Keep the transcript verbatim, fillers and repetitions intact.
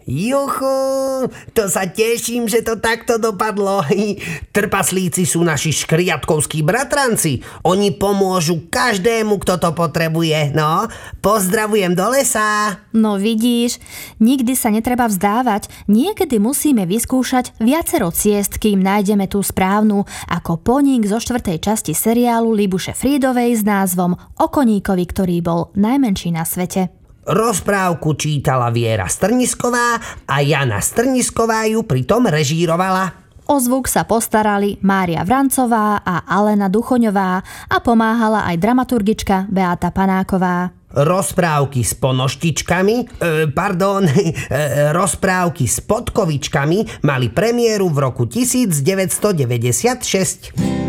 Juchu, to sa teším, že to takto dopadlo. Trpaslíci sú naši škriatkovskí bratranci. Oni pomôžu každému, kto to potrebuje. No, pozdravujem do lesa. No vidíš, nikdy sa netreba vzdávať. Niekedy musíme vyskúšať viacero ciest, kým nájdeme tú správnu, ako Poník zo štvrtej časti seriálu Libuše Frídovej s názvom O koníkovi, ktorý bol najmenší na svete. Rozprávku čítala Viera Strnisková a Jana Strnisková ju pritom režírovala. O zvuk sa postarali Mária Vrancová a Alena Duchoňová a pomáhala aj dramaturgička Beáta Panáková. Rozprávky s ponoštičkami, e, pardon, e, rozprávky s podkovičkami mali premiéru v roku devätnásťstodeväťdesiatšesť.